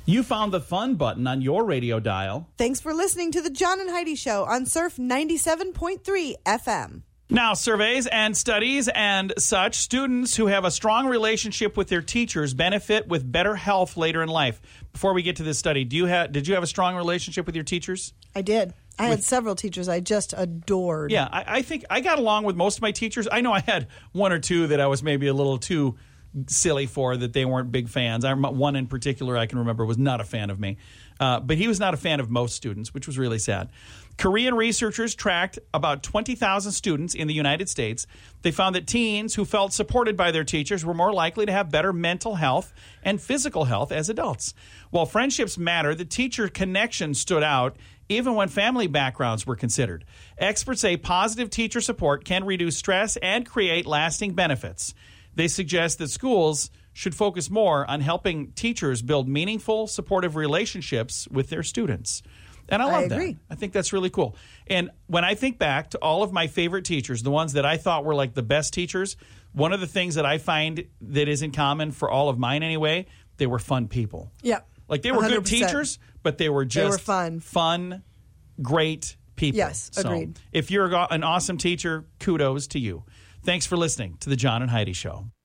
You found the fun button on your radio dial. Thanks for listening to the John and Heidi Show on Surf 97.3 FM. Now, surveys and studies and such, students who have a strong relationship with their teachers benefit with better health later in life. Before we get to this study, did you have a strong relationship with your teachers? I did. I had several teachers I just adored. Yeah, I think I got along with most of my teachers. I know I had one or two that I was maybe a little too silly for, that they weren't big fans. One in particular I can remember was not a fan of me. But he was not a fan of most students, which was really sad. Korean researchers tracked about 20,000 students in the United States. They found that teens who felt supported by their teachers were more likely to have better mental health and physical health as adults. While friendships matter, the teacher connection stood out even when family backgrounds were considered. Experts say positive teacher support can reduce stress and create lasting benefits. They suggest that schools should focus more on helping teachers build meaningful, supportive relationships with their students. And I love that. I think that's really cool. And when I think back to all of my favorite teachers, the ones that I thought were like the best teachers, one of the things that I find that is in common for all of mine anyway, they were fun people. Yeah. Like they were 100%. Good teachers, but they were just fun, great people. Yes, agreed. So if you're an awesome teacher, kudos to you. Thanks for listening to The John and Heidi Show.